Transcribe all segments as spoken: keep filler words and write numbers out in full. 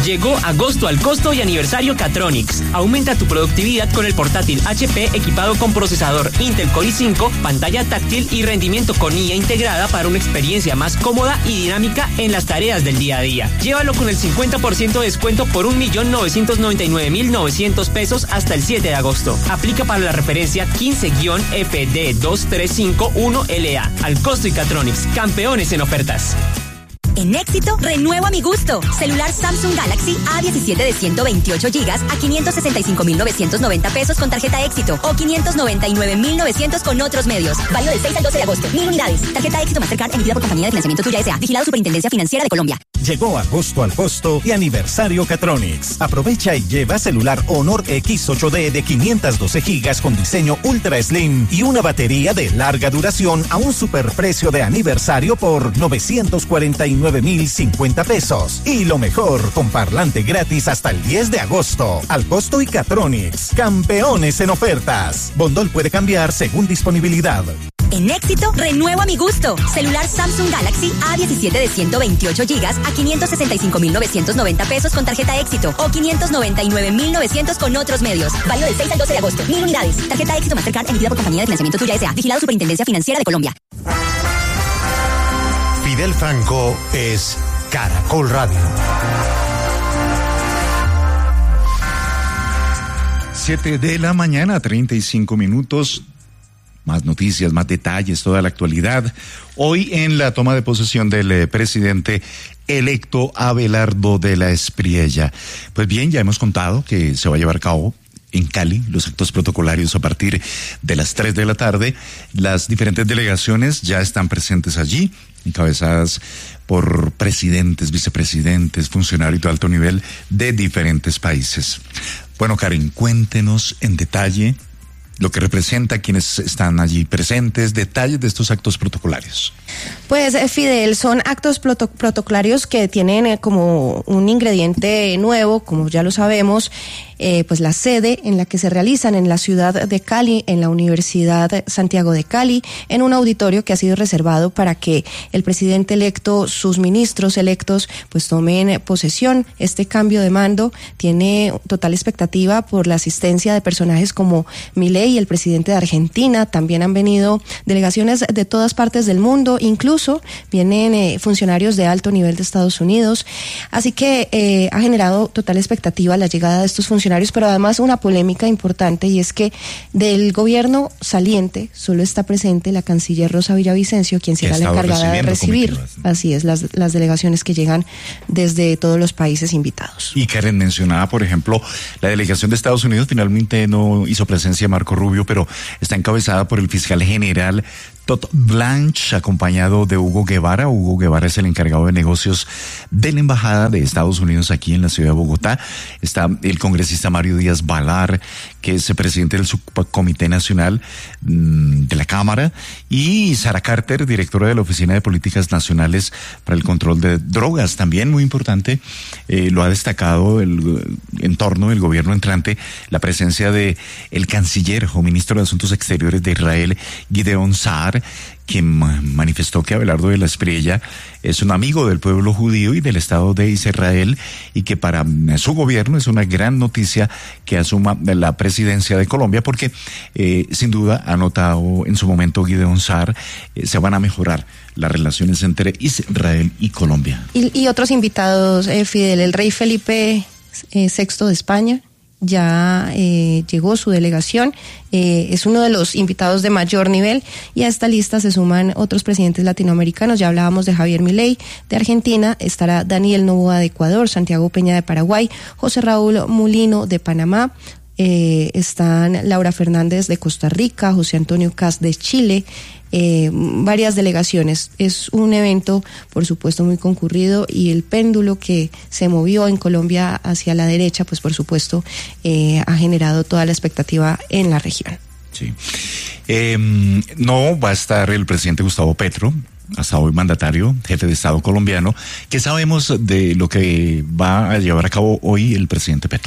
Llegó agosto al costo y aniversario Catronics. Aumenta tu productividad con el portátil H P equipado con procesador Intel Core i cinco, pantalla táctil y rendimiento con I A integrada para una experiencia más cómoda y dinámica en las tareas del día a día. Llévalo con el cincuenta por ciento de descuento por un millón novecientos noventa y nueve mil novecientos pesos hasta el siete de agosto. Aplica para la referencia quince F D dos tres cinco uno L A. Al costo y Catronics, campeones en ofertas. En Éxito, renuevo a mi gusto. Celular Samsung Galaxy A diecisiete de ciento veintiocho gigas a quinientos sesenta y cinco mil novecientos noventa pesos con tarjeta Éxito o quinientos noventa y nueve mil novecientos con otros medios. Válido del seis al doce de agosto. Mil unidades. Tarjeta Éxito Mastercard emitida por Compañía de Financiamiento Tuya S A. Vigilado Superintendencia Financiera de Colombia. Llegó agosto al costo y aniversario Catronics. Aprovecha y lleva celular Honor X ocho D de quinientos doce gigas con diseño Ultra Slim y una batería de larga duración a un superprecio de aniversario por novecientos cuarenta y nueve mil cincuenta pesos. Y lo mejor, con parlante gratis hasta el diez de agosto. Al costo y Catronics, campeones en ofertas. Bondol puede cambiar según disponibilidad. En Éxito, renuevo a mi gusto. Celular Samsung Galaxy A diecisiete de ciento veintiocho gigas a quinientos sesenta y cinco mil novecientos noventa pesos con tarjeta Éxito o quinientos noventa y nueve mil novecientos con otros medios. Válido del seis al doce de agosto. Mil unidades. Tarjeta Éxito Mastercard emitida por Compañía de Financiamiento Tuya S A. Vigilado Superintendencia Financiera de Colombia. Fidel Franco es Caracol Radio. Siete de la mañana, treinta y cinco minutos. Más noticias, más detalles, toda la actualidad. Hoy en la toma de posesión del eh, presidente electo Abelardo de la Espriella. Pues bien, ya hemos contado que se va a llevar a cabo en Cali los actos protocolarios a partir de las tres de la tarde. Las diferentes delegaciones ya están presentes allí, encabezadas por presidentes, vicepresidentes, funcionarios de alto nivel de diferentes países. Bueno, Karen, cuéntenos en detalle lo que representa, quienes están allí presentes, detalles de estos actos protocolarios. Pues, Fidel, son actos proto- protocolarios que tienen eh, como un ingrediente nuevo, como ya lo sabemos, eh, pues la sede en la que se realizan en la ciudad de Cali, en la Universidad Santiago de Cali, en un auditorio que ha sido reservado para que el presidente electo, sus ministros electos, pues tomen posesión. Este cambio de mando tiene total expectativa por la asistencia de personajes como Milei, el presidente de Argentina. También han venido delegaciones de todas partes del mundo, incluso vienen eh, funcionarios de alto nivel de Estados Unidos. Así que eh, ha generado total expectativa la llegada de estos funcionarios, pero además una polémica importante, y es que del gobierno saliente solo está presente la canciller Rosa Villavicencio, quien será la encargada de recibir, así es, las, las delegaciones que llegan desde todos los países invitados. Y Karen mencionaba, por ejemplo, la delegación de Estados Unidos finalmente no hizo presencia Marco Rubio, pero está encabezada por el fiscal general Todd Blanche, acompañado de Hugo Guevara. Hugo Guevara es el encargado de negocios de la Embajada de Estados Unidos aquí en la ciudad de Bogotá. Está el congresista Mario Díaz Balar, que es el presidente del Subcomité Nacional mmm, de la Cámara, y Sara Carter, directora de la Oficina de Políticas Nacionales para el Control de Drogas. También muy importante, eh, lo ha destacado el entorno del gobierno entrante, la presencia de el canciller o ministro de Asuntos Exteriores de Israel, Gideon Saar, quien manifestó que Abelardo de la Espriella es un amigo del pueblo judío y del Estado de Israel, y que para su gobierno es una gran noticia que asuma la presidencia de Colombia, porque eh, sin duda, ha notado en su momento Gideon Saar, eh, se van a mejorar las relaciones entre Israel y Colombia. Y, y otros invitados, eh, Fidel, el rey Felipe eh, sexto de España, ya eh, llegó su delegación, eh, es uno de los invitados de mayor nivel, y a esta lista se suman otros presidentes latinoamericanos. Ya hablábamos de Javier Milei de Argentina, estará Daniel Noboa de Ecuador, Santiago Peña de Paraguay, José Raúl Mulino de Panamá, eh, están Laura Fernández de Costa Rica, José Antonio Caz de Chile, Eh, varias delegaciones. Es un evento, por supuesto, muy concurrido, y el péndulo que se movió en Colombia hacia la derecha, pues por supuesto, eh, ha generado toda la expectativa en la región. Sí. Eh, no va a estar el presidente Gustavo Petro, hasta hoy mandatario, jefe de Estado colombiano. ¿Qué sabemos de lo que va a llevar a cabo hoy el presidente Petro?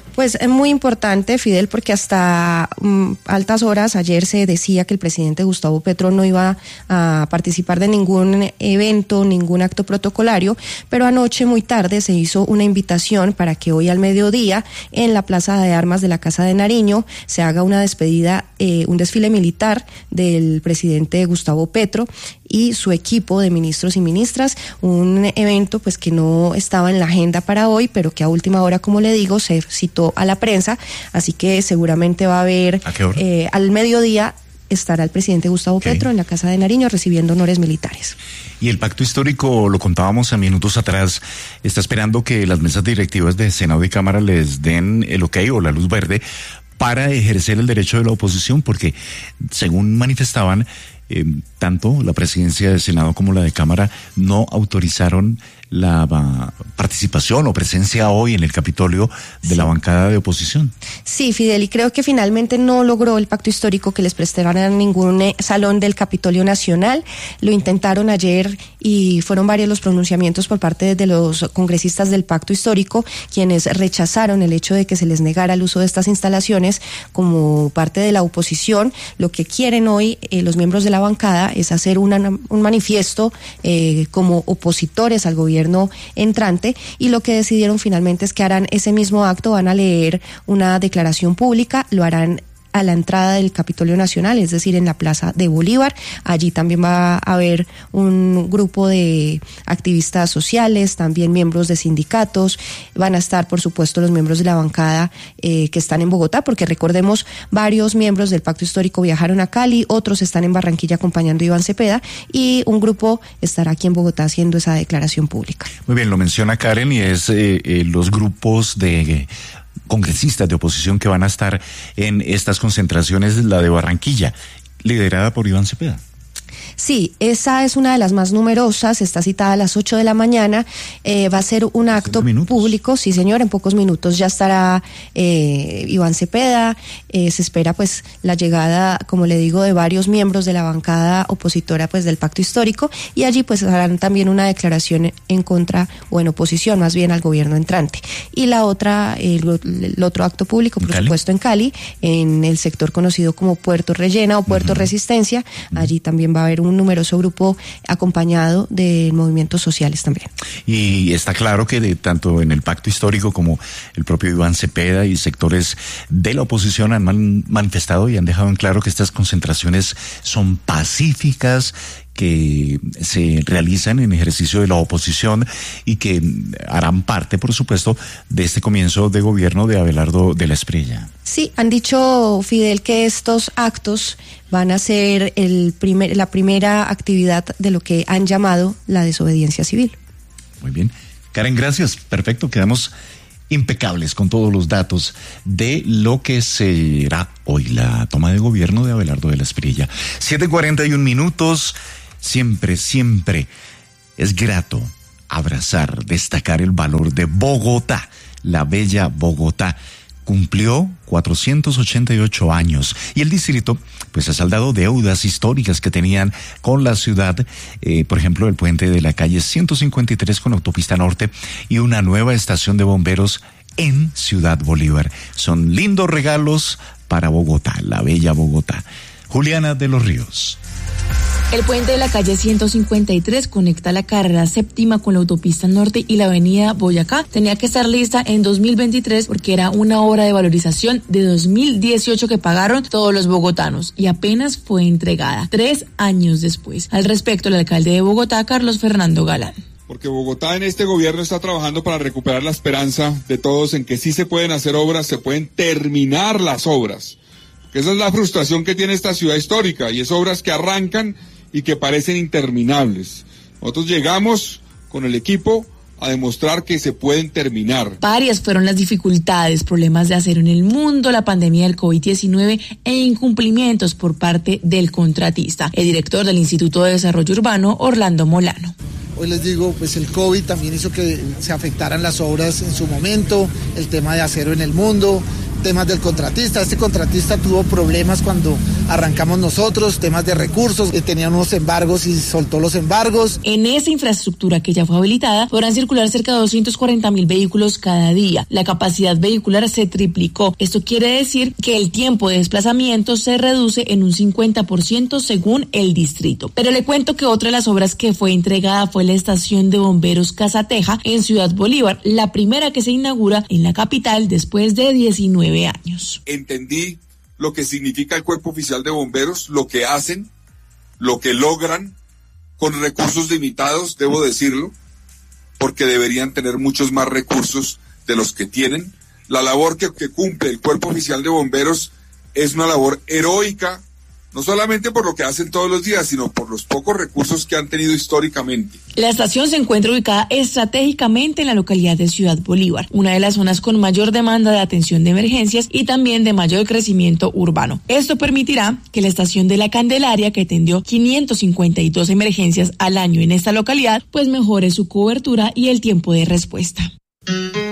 Pues es muy importante, Fidel, porque hasta um, altas horas ayer se decía que el presidente Gustavo Petro no iba a participar de ningún evento, ningún acto protocolario, pero anoche muy tarde se hizo una invitación para que hoy al mediodía en la Plaza de Armas de la Casa de Nariño se haga una despedida, eh, un desfile militar del presidente Gustavo Petro y su equipo de ministros y ministras, un evento pues que no estaba en la agenda para hoy, pero que a última hora, como le digo, se citó a la prensa, así que seguramente va a haber ¿A qué hora? Eh, al mediodía estará el presidente Gustavo okay. Petro en la Casa de Nariño recibiendo honores militares. Y el pacto histórico, lo contábamos a minutos atrás, está esperando que las mesas directivas de Senado y Cámara les den el ok o la luz verde para ejercer el derecho de la oposición, porque según manifestaban, eh, tanto la presidencia del Senado como la de Cámara no autorizaron la uh, participación o presencia hoy en el Capitolio de sí. la bancada de oposición. Sí, Fidel, y creo que finalmente no logró el pacto histórico que les prestaran ningún eh, salón del Capitolio Nacional. Lo intentaron ayer y fueron varios los pronunciamientos por parte de los congresistas del pacto histórico, quienes rechazaron el hecho de que se les negara el uso de estas instalaciones como parte de la oposición. Lo que quieren hoy eh, los miembros de la bancada es hacer una, un manifiesto eh, como opositores al gobierno entrante, y lo que decidieron finalmente es que harán ese mismo acto, van a leer una declaración pública, lo harán a la entrada del Capitolio Nacional, es decir, en la Plaza de Bolívar. Allí también va a haber un grupo de activistas sociales, también miembros de sindicatos, van a estar, por supuesto, los miembros de la bancada eh, que están en Bogotá, porque recordemos, varios miembros del Pacto Histórico viajaron a Cali, otros están en Barranquilla acompañando a Iván Cepeda, y un grupo estará aquí en Bogotá haciendo esa declaración pública. Muy bien, lo menciona Karen, y es eh, eh, los grupos de Eh, congresistas de oposición que van a estar en estas concentraciones, la de Barranquilla, liderada por Iván Cepeda. Sí, esa es una de las más numerosas, está citada a las ocho de la mañana, eh, va a ser un acto público, sí señor, en pocos minutos ya estará eh, Iván Cepeda, eh, se espera pues la llegada, como le digo, de varios miembros de la bancada opositora pues del pacto histórico, y allí pues harán también una declaración en contra, o en oposición más bien, al gobierno entrante. Y la otra, el, el otro acto público, por supuesto en Cali, en el sector conocido como Puerto Rellena o Puerto uh-huh. Resistencia, allí también va a haber un numeroso grupo acompañado de movimientos sociales también. Y está claro que de, tanto en el pacto histórico como el propio Iván Cepeda y sectores de la oposición han man, manifestado y han dejado en claro que estas concentraciones son pacíficas, que se realizan en ejercicio de la oposición y que harán parte, por supuesto, de este comienzo de gobierno de Abelardo de la Espriella. Sí, han dicho, Fidel, que estos actos van a ser el primer, la primera actividad de lo que han llamado la desobediencia civil. Muy bien. Karen, gracias. Perfecto, quedamos impecables con todos los datos de lo que será hoy la toma de gobierno de Abelardo de la Espriella. siete cuarenta y un minutos. Siempre, siempre es grato abrazar, destacar el valor de Bogotá, la bella Bogotá. Cumplió cuatrocientos ochenta y ocho años y el distrito pues ha saldado deudas históricas que tenían con la ciudad, eh, por ejemplo el puente de la calle ciento cincuenta y tres con autopista norte y una nueva estación de bomberos en Ciudad Bolívar. Son lindos regalos para Bogotá, la bella Bogotá. Juliana de los Ríos. El puente de la calle ciento cincuenta y tres conecta la carrera séptima con la autopista norte y la avenida Boyacá. Tenía que estar lista en dos mil veintitrés porque era una obra de valorización de dos mil dieciocho que pagaron todos los bogotanos y apenas fue entregada tres años después. Al respecto, el alcalde de Bogotá, Carlos Fernando Galán. Porque Bogotá en este gobierno está trabajando para recuperar la esperanza de todos en que sí se pueden hacer obras, se pueden terminar las obras. Que esa es la frustración que tiene esta ciudad histórica, y es obras que arrancan y que parecen interminables. Nosotros llegamos con el equipo a demostrar que se pueden terminar. Varias fueron las dificultades, problemas de acero en el mundo, la pandemia del COVID diecinueve e incumplimientos por parte del contratista. El director del Instituto de Desarrollo Urbano, Orlando Molano. Hoy les digo, pues el COVID también hizo que se afectaran las obras en su momento, el tema de acero en el mundo, temas del contratista. Este contratista tuvo problemas cuando arrancamos nosotros, temas de recursos, que tenían unos embargos y soltó los embargos. En esa infraestructura que ya fue habilitada podrán circular cerca de doscientos cuarenta mil vehículos cada día. La capacidad vehicular se triplicó. Esto quiere decir que el tiempo de desplazamiento se reduce en un cincuenta por ciento según el distrito. Pero le cuento que otra de las obras que fue entregada fue la estación de bomberos Casateja en Ciudad Bolívar, la primera que se inaugura en la capital después de diecinueve años. Entendí lo que significa el Cuerpo Oficial de Bomberos, lo que hacen, lo que logran, con recursos limitados, debo decirlo, porque deberían tener muchos más recursos de los que tienen. La labor que, que cumple el Cuerpo Oficial de Bomberos es una labor heroica, no solamente por lo que hacen todos los días, sino por los pocos recursos que han tenido históricamente. La estación se encuentra ubicada estratégicamente en la localidad de Ciudad Bolívar, una de las zonas con mayor demanda de atención de emergencias y también de mayor crecimiento urbano. Esto permitirá que la estación de La Candelaria, que atendió quinientas cincuenta y dos emergencias al año en esta localidad, pues mejore su cobertura y el tiempo de respuesta.